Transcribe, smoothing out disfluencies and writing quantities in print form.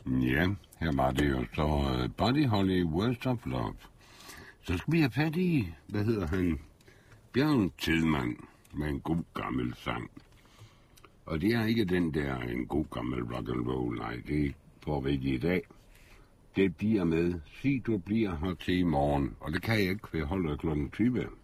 Ja, her var det jo så Buddy Holly, Worst of Love. Så skal vi have fat i, hvad hedder han, Bjørn Tidemand med en god gammel sang. Og det er ikke den der en god gammel rock and roll, nej, det får vi ikke i dag. Det bliver med, sig du bliver her til i morgen, og det kan jeg ikke, for jeg holder kl. 20.